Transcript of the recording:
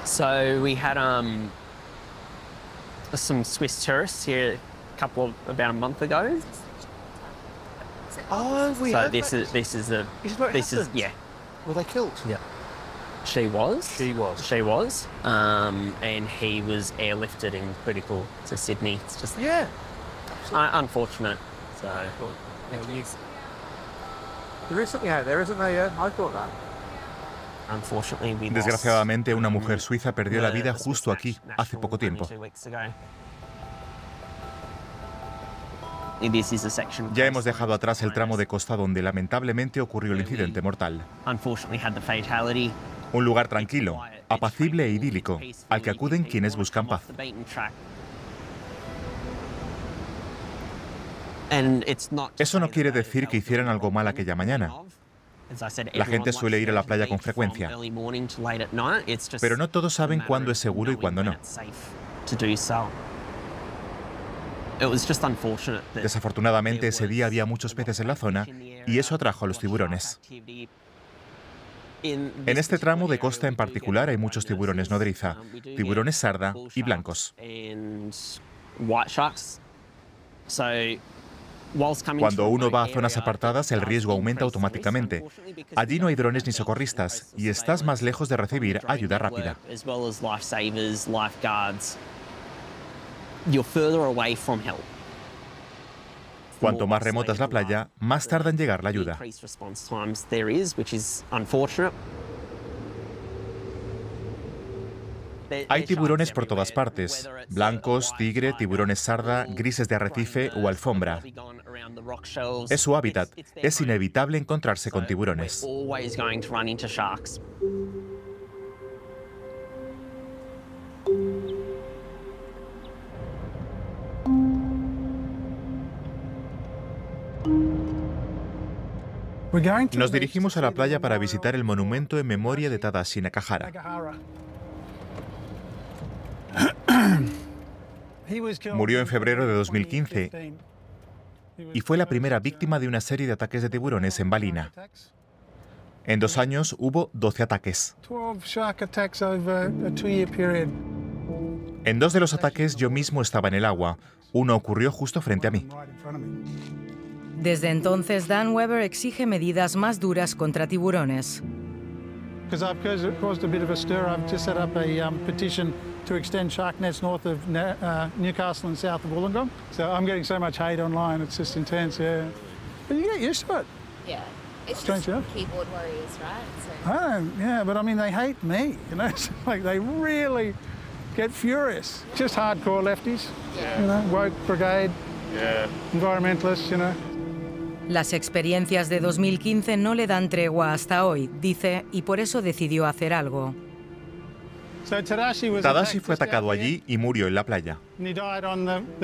So we had some Swiss tourists here about a month ago. Oh, we So had this that. is Where it happened? yeah. Were they killed? Yeah. She was. She was. She was. And he was airlifted in critical to Sydney. It's just Yeah. unfortunate. So There is something out there, isn't there? Yeah, I thought that. unfortunately we Desgraciadamente, una mujer lost suiza perdió la vida the justo aquí, Swiss hace poco tiempo. national 2 weeks ago. And this is a section Ya hemos dejado atrás el tramo de costa donde lamentablemente ocurrió el incidente mortal. Unfortunately had the fatality. Un lugar tranquilo, apacible e idílico, al que acuden quienes buscan paz. Eso no quiere decir que hicieran algo mal aquella mañana. La gente suele ir a la playa con frecuencia, pero no todos saben cuándo es seguro y cuándo no. Desafortunadamente, ese día había muchos peces en la zona y eso atrajo a los tiburones. En este tramo de costa en particular hay muchos tiburones nodriza, tiburones sarda y blancos. Cuando uno va a zonas apartadas, el riesgo aumenta automáticamente. Allí no hay drones ni socorristas y estás más lejos de recibir ayuda rápida. Cuanto más remota es la playa, más tarda en llegar la ayuda. Hay tiburones por todas partes, blancos, tigre, tiburones sarda, grises de arrecife o alfombra. Es su hábitat, es inevitable encontrarse con tiburones. Nos dirigimos a la playa para visitar el monumento en memoria de Tadashi Nakahara. Murió en febrero de 2015 y fue la primera víctima de una serie de ataques de tiburones en Ballina. En 2 años hubo 12 ataques. En 2 de los ataques yo mismo estaba en el agua. Uno ocurrió justo frente a mí. Desde entonces, Dan Weber exige medidas más duras contra tiburones. Because it caused a bit of a stir, I've just set up a petition to extend shark nets north of Newcastle and south of Wollongong. So I'm getting so much hate online, it's just intense, yeah. But you get used to it. Yeah, it's Strange, just yeah? keyboard warriors, right? So. I don't, yeah, but I mean, they hate me, you know? It's like they really get furious. Just hardcore lefties, Yeah. you know, woke brigade, environmentalists, you know. Las experiencias de 2015 no le dan tregua hasta hoy, dice, y por eso decidió hacer algo. So Tadashi was Tadashi attacked fue just out atacado there, allí y murió en la playa. and he died on the